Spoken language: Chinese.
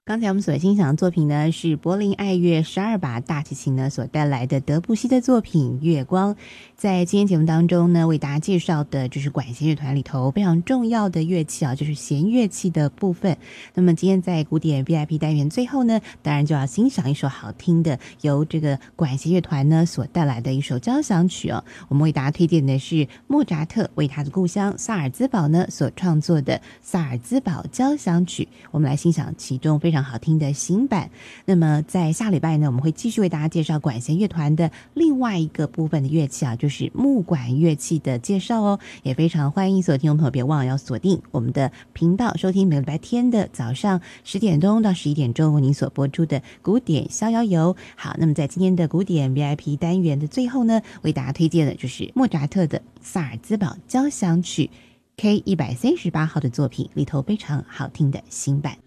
刚才我们所欣赏的作品呢，是柏林爱乐12把大提琴呢所带来的德布西的作品《月光》。在今天节目当中呢，为大家介绍的就是管弦乐团里头非常重要的乐器啊，就是弦乐器的部分。那么今天在古典 VIP 单元最后呢，当然就要欣赏一首好听的，由这个管弦乐团呢所带来的一首交响曲哦。我们为大家推荐的是莫扎特为他的故乡萨尔兹堡呢所创作的萨尔兹堡交响曲。我们来欣赏其中非常好听的行版。那么在下礼拜呢，我们会继续为大家介绍管弦乐团的另外一个部分的乐器啊，就是木管乐器的介绍哦。也非常欢迎所有听众朋友别忘了要锁定我们的频道，收听每个礼拜天的早上10点钟到11点钟为您所播出的古典逍遥游。好，那么在今天的古典 VIP 单元的最后呢，为大家推荐的就是莫扎特的萨尔兹堡交响曲 K138号的作品里头非常好听的新版。